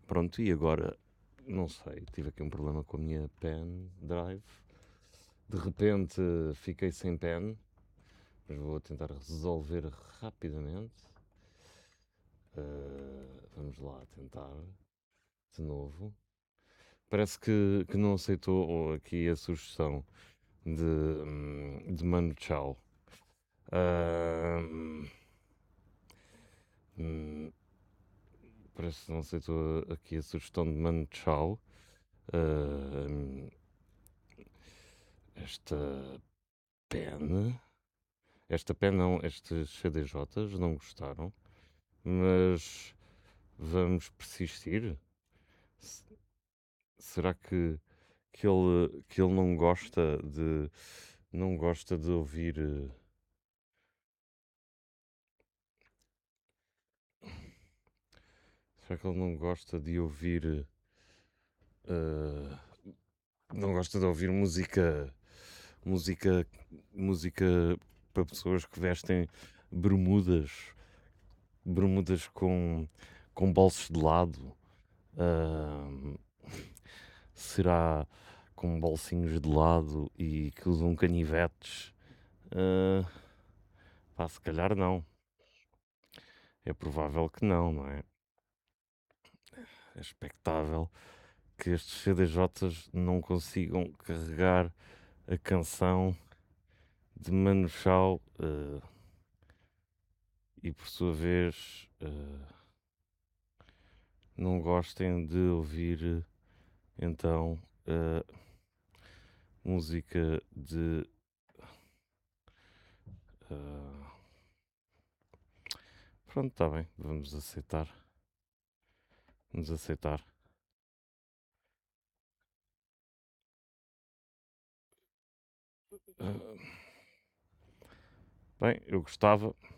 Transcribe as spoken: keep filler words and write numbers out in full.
Pronto, e agora, não sei, tive aqui um problema com a minha pen drive. De repente fiquei sem pen, mas vou tentar resolver rapidamente. Uh, vamos lá tentar de novo. Parece que, que não aceitou aqui a sugestão de, de Mano Chao. Uh, hum, parece que não aceitou aqui a sugestão de Mano Chao. Uh, esta pen. Esta pen não, estes C D Js não gostaram. Mas vamos persistir? S- Será que, que, ele, que ele não gosta de. Não gosta de ouvir. eh, Será que ele não gosta de ouvir. eh, não gosta de ouvir música. Música. Música para pessoas que vestem bermudas. Bermudas com. com bolsos de lado. Ah, será com bolsinhos de lado e que usam canivetes? Ah, pá, se calhar não. É provável que não, não é? É expectável que estes C D Js não consigam carregar a canção de Manu Chao ah, e, por sua vez, ah, não gostem de ouvir então ah, música de. ah, Pronto, está bem, vamos aceitar. Vamos aceitar. Ah, bem, eu gostava